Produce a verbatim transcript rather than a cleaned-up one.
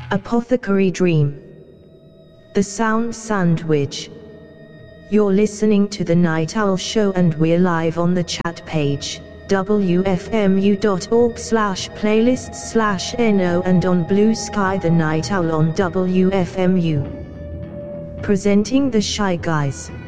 Apothecary Dream. The Sound Sandwich. You're listening to The Night Owl Show and we're live on the chat page, w f m u dot org slash playlists slash no, and on Blue Sky The Night Owl on W F M U. Presenting The Shy Guys.